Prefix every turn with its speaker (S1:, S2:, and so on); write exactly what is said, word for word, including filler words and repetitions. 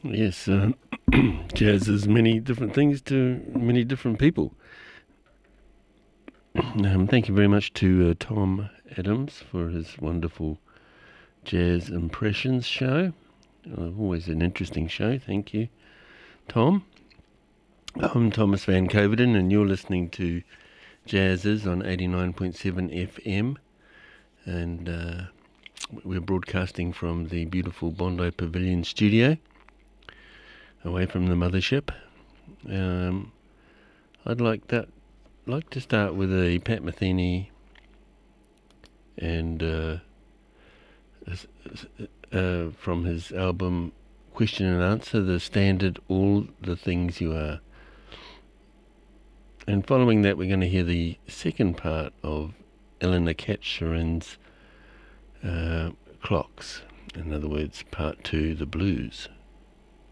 S1: Yes, um, jazz is many different things to many different people. Um, thank you very much to uh, Tom Adams for his wonderful Jazz Impressions show. Uh, always an interesting show. Thank you, Tom. I'm Thomas Van Coverdon, and you're listening to Jazzes on eighty-nine point seven F M. And uh, we're broadcasting from the beautiful Bondi Pavilion studio, away from the mothership. Um, I'd like that. like to start with a Pat Metheny and uh, uh, from his album Question and Answer, the standard All the Things You Are. And following that, we're going to hear the second part of Eleanor Catcherin's uh, Clocks. In other words, part two, The Blues.